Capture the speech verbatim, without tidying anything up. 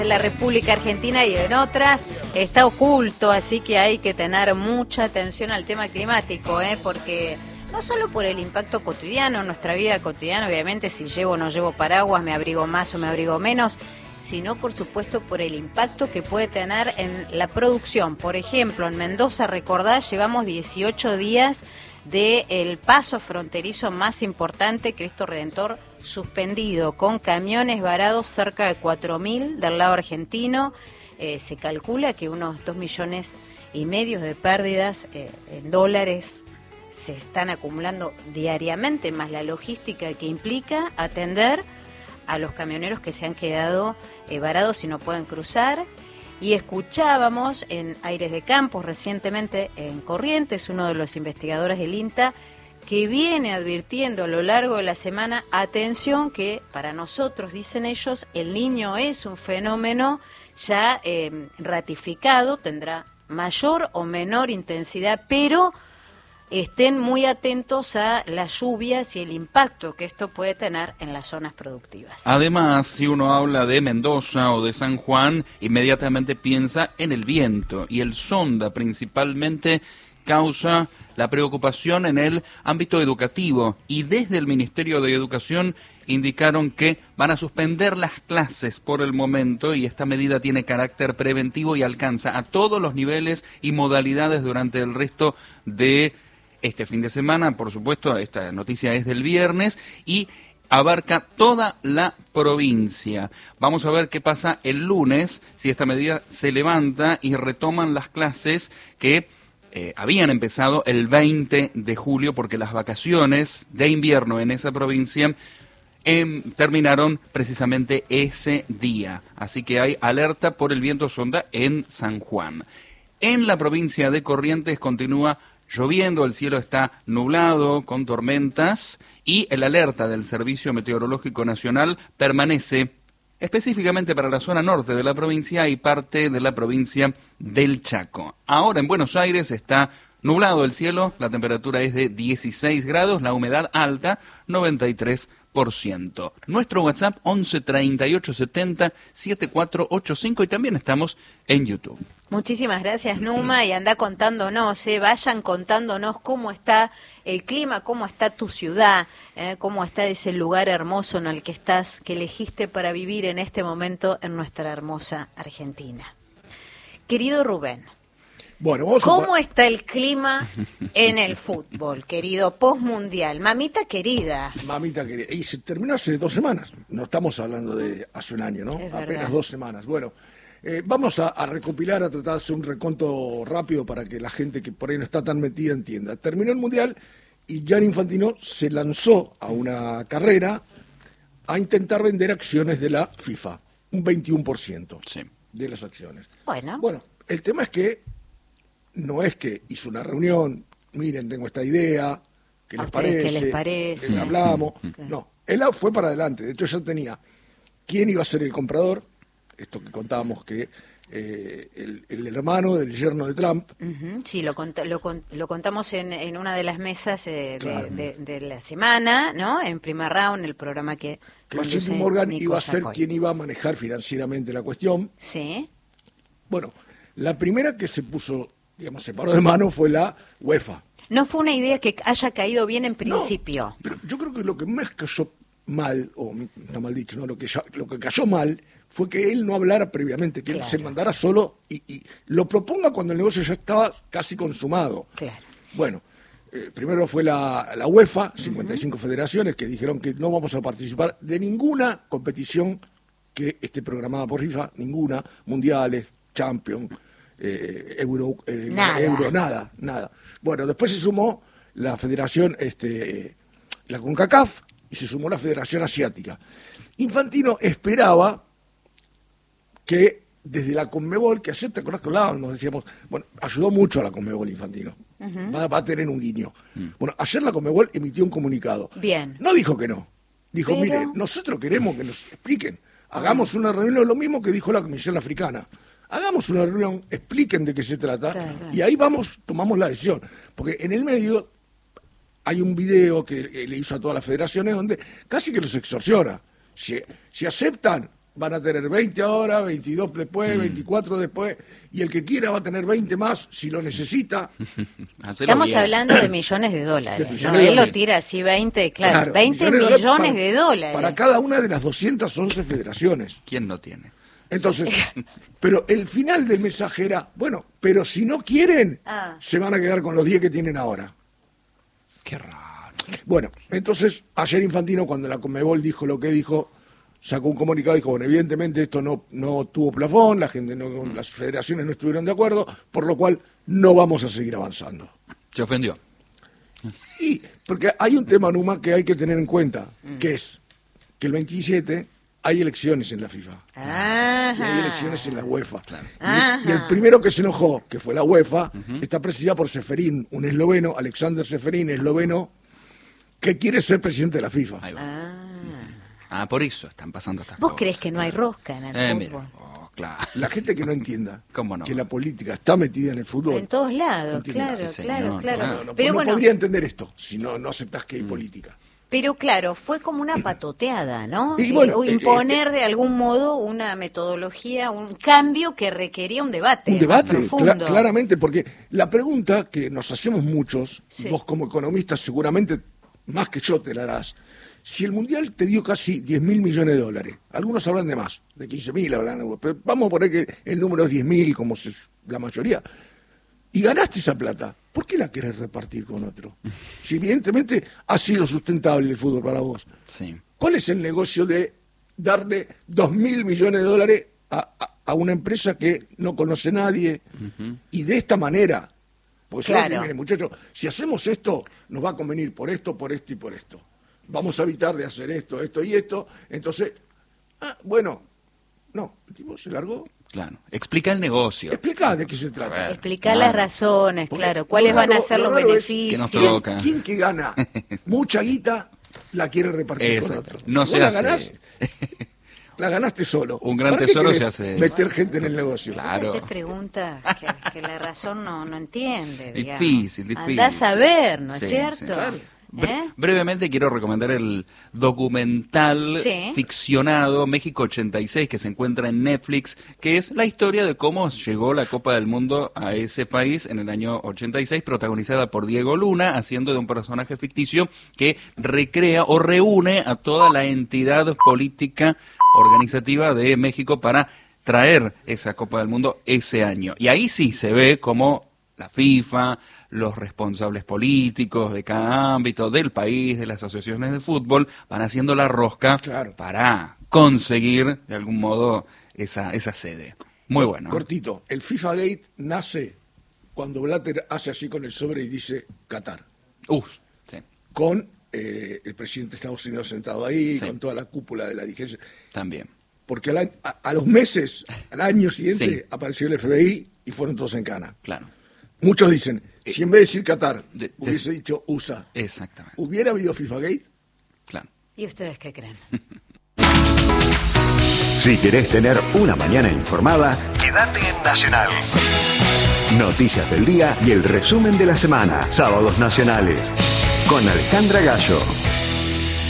En la República Argentina y en otras está oculto, así que hay que tener mucha atención al tema climático, ¿eh? Porque no solo por el impacto cotidiano, en nuestra vida cotidiana, obviamente si llevo o no llevo paraguas, me abrigo más o me abrigo menos, sino por supuesto por el impacto que puede tener en la producción. Por ejemplo, en Mendoza, recordá, llevamos dieciocho días del paso fronterizo más importante, Cristo Redentor, suspendido, con camiones varados cerca de cuatro mil del lado argentino. Eh, se calcula que unos dos millones y medio de pérdidas eh, en dólares se están acumulando diariamente, más la logística que implica atender a los camioneros que se han quedado eh, varados y no pueden cruzar. Y escuchábamos en Aires de Campos recientemente en Corrientes, uno de los investigadores del INTA, que viene advirtiendo a lo largo de la semana, atención que para nosotros, dicen ellos, el Niño es un fenómeno ya eh, ratificado, tendrá mayor o menor intensidad, pero estén muy atentos a las lluvias y el impacto que esto puede tener en las zonas productivas. Además, si uno habla de Mendoza o de San Juan, inmediatamente piensa en el viento, y el Sonda principalmente causa la preocupación en el ámbito educativo, y desde el Ministerio de Educación indicaron que van a suspender las clases por el momento, y esta medida tiene carácter preventivo y alcanza a todos los niveles y modalidades durante el resto de este fin de semana. Por supuesto, esta noticia es del viernes y abarca toda la provincia. Vamos a ver qué pasa el lunes, si esta medida se levanta y retoman las clases que eh, habían empezado el veinte de julio, porque las vacaciones de invierno en esa provincia eh, terminaron precisamente ese día. Así que hay alerta por el viento Sonda en San Juan. En la provincia de Corrientes continúa lloviendo, el cielo está nublado con tormentas y el alerta del Servicio Meteorológico Nacional permanece específicamente para la zona norte de la provincia y parte de la provincia del Chaco. Ahora en Buenos Aires está nublado el cielo, la temperatura es de dieciséis grados, la humedad alta, noventa y tres por ciento. Nuestro WhatsApp once treinta y ocho setenta setenta y cuatro ochenta y cinco y también estamos en YouTube. Muchísimas gracias, Numa, y anda contándonos, eh, vayan contándonos cómo está el clima, cómo está tu ciudad, eh, cómo está ese lugar hermoso en el que estás, que elegiste para vivir en este momento en nuestra hermosa Argentina. Querido Rubén, bueno, vamos ¿cómo a... está el clima en el fútbol, querido, postmundial? Mamita querida. Mamita querida. Y se terminó hace dos semanas, no estamos hablando de hace un año, ¿no? Es Apenas verdad. dos semanas. Bueno, Eh, vamos a, a recopilar, a tratar de hacer un reconto rápido para que la gente que por ahí no está tan metida entienda. Terminó el Mundial y Gianni Infantino se lanzó a una carrera a intentar vender acciones de la FIFA, un veintiuno por ciento Sí. de las acciones. Bueno. Bueno, el tema es que no es que hizo una reunión, miren, tengo esta idea, ¿qué ¿A les ustedes parece? qué les parece? Eh, hablamos. Claro. No, él fue para adelante, de hecho ya tenía quién iba a ser el comprador. Esto que contábamos que eh, el, el hermano del yerno de Trump. Uh-huh. Sí, lo, cont lo, con lo contamos en, en una de las mesas eh, Claro. de, de, de la semana, ¿no? En primer round, el programa que Que conduce J P Morgan Nico iba a ser Yacoy. quien iba a manejar financieramente la cuestión. Sí. Bueno, la primera que se puso, digamos, se paró de mano fue la UEFA. No fue una idea que haya caído bien en principio. No, pero yo creo que lo que más cayó mal, o está mal dicho, ¿no? Lo que, ya, lo que cayó mal fue que él no hablara previamente, que Claro. él se mandara solo y, y lo proponga cuando el negocio ya estaba casi consumado. Claro. Bueno, eh, primero fue la, la UEFA, cincuenta y cinco uh-huh. federaciones que dijeron que no vamos a participar de ninguna competición que esté programada por FIFA, ninguna, mundiales, Champions, eh, Euro, eh, nada. Euro, nada, nada. Bueno, después se sumó la federación, este, la CONCACAF, y se sumó la Federación Asiática. Infantino esperaba que desde la Conmebol, que ayer te acordás que hablábamos, decíamos, bueno, ayudó mucho a la Conmebol Infantino, uh-huh. va, va a tener un guiño. Uh-huh. Bueno, ayer la Conmebol emitió un comunicado. Bien. No dijo que no, dijo, Pero... mire, nosotros queremos que nos expliquen, hagamos uh-huh. una reunión, lo mismo que dijo la Comisión Africana, hagamos una reunión, expliquen de qué se trata, claro. y ahí vamos, tomamos la decisión, porque en el medio hay un video que le hizo a todas las federaciones donde casi que los extorsiona. Si, si aceptan, van a tener veinte ahora, veintidós después, mm. veinticuatro después, y el que quiera va a tener veinte más si lo necesita. Estamos bien. hablando de millones de dólares. De millones ¿no? de Él dólares. Lo tira así veinte, claro, claro veinte millones, millones de dólares, para, de dólares. Para cada una de las doscientas once federaciones. ¿Quién no tiene? Entonces, pero el final del mensaje era, bueno, pero si no quieren, ah. se van a quedar con los diez que tienen ahora. Qué raro. Bueno, entonces, ayer Infantino, cuando la Conmebol dijo lo que dijo, sacó un comunicado y dijo, bueno, evidentemente esto no, no tuvo plafón, la gente no, mm. las federaciones no estuvieron de acuerdo, por lo cual no vamos a seguir avanzando. Se ofendió. Y, porque hay un tema, Numa, que hay que tener en cuenta, mm. que es que el veintisiete hay elecciones en la FIFA. Ajá. Y hay elecciones en la UEFA. Claro. Y, y el primero que se enojó, que fue la UEFA, uh-huh. está presidida por Seferín, un esloveno, Alexander Seferín, esloveno, que quiere ser presidente de la FIFA. Ahí va. Ah. Ah, por eso están pasando estas ¿Vos cosas. ¿Vos crees que no hay rosca en el eh, fútbol? Mira. Oh, claro. La gente que no entienda ¿Cómo no? que la política está metida en el fútbol. En todos lados, no claro, sí, claro, claro. No, no, Pero no bueno, podría entender esto si no, no aceptás que hay mm. política. Pero claro, fue como una patoteada, ¿no? Y bueno, eh, imponer eh, eh, de algún modo una metodología, un cambio que requería un debate. Un debate, cl- claramente, porque la pregunta que nos hacemos muchos, sí. vos como economista seguramente más que yo te la harás, si el Mundial te dio casi diez mil millones de dólares, algunos hablan de más, de quince mil hablan, pero vamos a poner que el número es diez mil, como se, la mayoría, y ganaste esa plata, ¿por qué la querés repartir con otro? Si evidentemente ha sido sustentable el fútbol para vos. Sí. ¿Cuál es el negocio de darle dos mil millones de dólares a, a, a una empresa que no conoce a nadie? Uh-huh. Y de esta manera, pues claro. Miren, muchachos, si hacemos esto, nos va a convenir por esto, por esto y por esto. Vamos a evitar de hacer esto, esto y esto. Entonces, ah, bueno, no, el tipo se largó. Claro, explica el negocio. Explica de qué se trata. Explica las razones, porque claro, cuáles van a ser los beneficios. Que no ¿Quién, ¿Quién que gana mucha guita la quiere repartir Exacto. con otro? No se hace. La, ganás, la ganaste solo. Un gran tesoro se hace. Meter gente en el negocio. Claro. Haces preguntas que, que la razón no, no entiende. Digamos. Difícil, difícil. Andás a ver, ¿no es sí, cierto? Sí, claro. ¿Eh? Brevemente quiero recomendar el documental sí. ficcionado México ochenta y seis que se encuentra en Netflix, que es la historia de cómo llegó la Copa del Mundo a ese país en el año ochenta y seis, protagonizada por Diego Luna, haciendo de un personaje ficticio que recrea o reúne a toda la entidad política organizativa de México para traer esa Copa del Mundo ese año. Y ahí sí se ve cómo la FIFA, los responsables políticos de cada ámbito, del país, de las asociaciones de fútbol, van haciendo la rosca claro. para conseguir, de algún modo, esa, esa sede. Muy bueno. Cortito, el FIFA Gate nace cuando Blatter hace así con el sobre y dice Qatar. Uf, sí. Con eh, el presidente de Estados Unidos sentado ahí, sí. con toda la cúpula de la dirigencia. También. Porque a, a, a los meses, al año siguiente, sí. apareció el F B I y fueron todos en cana. Claro. Muchos dicen, si en vez de decir Qatar, de, hubiese de... dicho U S A, exactamente. ¿hubiera habido FIFA Gate? Claro. ¿Y ustedes qué creen? Si querés tener una mañana informada, quédate en Nacional. Noticias del día y el resumen de la semana. Sábados Nacionales. Con Alejandra Gallo.